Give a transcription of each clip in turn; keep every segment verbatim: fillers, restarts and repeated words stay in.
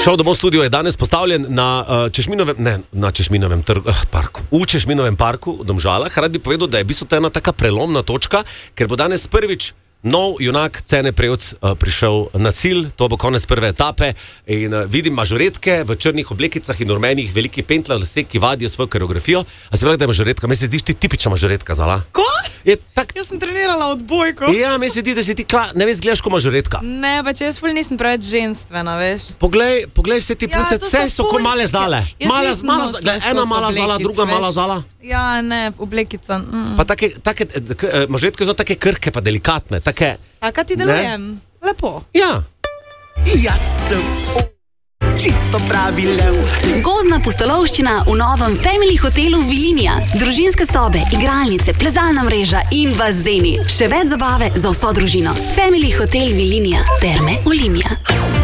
Šov domov studio je danes postavljen na uh, Češminovem, ne, na Češminovem trgu, uh, parku, v Češminovem parku v Domžalah. Rad bi povedal, da je v bistvu to ena taka prelomna točka, ker bo danes prvič nov junak Cene Prevc uh, prišel na cilj, to bo konec prve etape in uh, vidim mažoretke v črnih oblekicah in rumenih, veliki pentla lase, ki vadijo svojo koreografijo. A se pravi, da je mažoretka? Meni se zdiš ti tipična mažoretka, Zala? Ko? Je tak... Jaz sem trenirala odbojko. Ja, meni se zdi, da si ti kla... ne veš, gledaš ko mažoretka. Ne, pa če jaz ful nisem preveč ženstvena, veš. Poglej, poglej vse ti punce, Ja, to vse so so ko male punčke. Zale. Jaz Mala, nisem mala, nosila gled, ena skozi mala Zala, oblekic, druga mala veš. Zala. Ja, ne, oblekica. Mm. Pa take, take k, eh, mažoretke so take krhke pa delikatne, take... A kaj ti delujem? Lepo. Ja. Jaz sem čisto pravi lev. Gozdna pustolovščina v novem Family hotelu Vilinija. Družinske sobe, igralnice, plezalna mreža in bazeni. Še več zabave za vso družino. Family hotel Vilinija. Terme Olimia.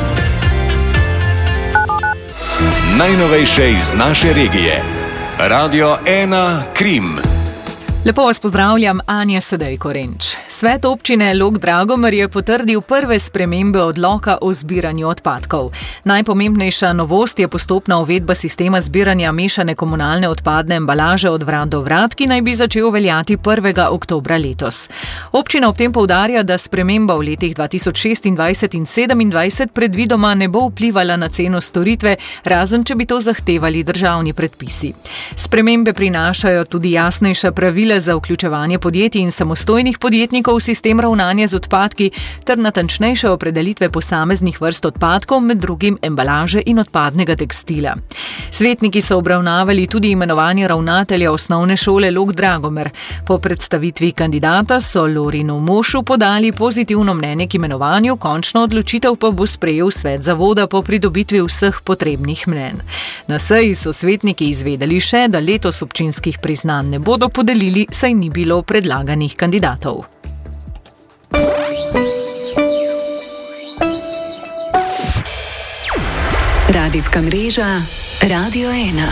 Najnovejše iz naše regije. Radio ena Krim. Lepo vas pozdravljam, Anja Sedej Korenč. Svet občine Log Dragomer je potrdil prve spremembe odloka o zbiranju odpadkov. Najpomembnejša novost je postopna uvedba sistema zbiranja mešane komunalne odpadne embalaže od vrat do vrat, ki naj bi začel veljati prvega oktobra letos. Občina ob tem poudarja, da sprememba v letih dva tisoč šestindvajset in sedemindvajset predvidoma ne bo vplivala na ceno storitve, razen če bi to zahtevali državni predpisi. Spremembe prinašajo tudi jasnejša pravila za vključevanje podjetij in samostojnih podjetnikov v sistem ravnanja z odpadki ter natančnejše opredelitve posameznih vrst odpadkov, med drugim embalaže in odpadnega tekstila. Svetniki so obravnavali tudi imenovanje ravnatelja osnovne šole Log Dragomer. Po predstavitvi kandidata so Lorinu Mošu podali pozitivno mnenje k imenovanju, končno odločitev pa bo sprejel svet zavoda po pridobitvi vseh potrebnih mnenj. Na seji so svetniki izvedeli še, da letos občinskih priznanj ne bodo podelili, saj ni bilo predlaganih kandidatov. Radijska mreža Radio ena.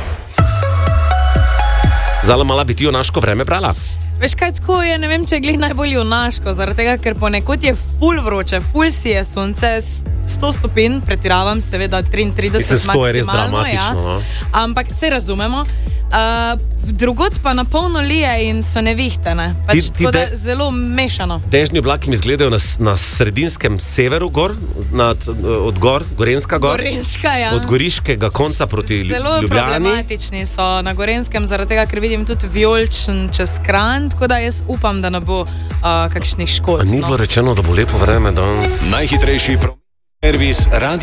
Zala, mala bi ti junaško vreme brala? Veš kaj, tako je, ne vem, če je glih najbolj junaško, zaradi tega, ker ponekod je ful vroče, ful si je sonce, sto stopinj, pretiravam, seveda triintrideset Mislim, sto je res maksimalno, dramatično, ja. no. Ampak se razumemo. Uh, drugod pa na polno lije in so nevihte, ne? Pač Ti- ti tako da de- zelo mešano. Dežni oblaki mi izgledajo na, s- na sredinskem severu gor, nad, od gor, Gorenska gor, Gorenska, ja. od goriškega konca proti Lju- Zelo Ljubljani. problematični so na Gorenskem, zaradi tega, ker vidim tudi vijoličen čez Kranj, tako da jaz upam, da ne bo uh, kakšnih škod. A ni no. bilo rečeno, da bo lepo vreme danes? Najhitrejši prometni servis Radio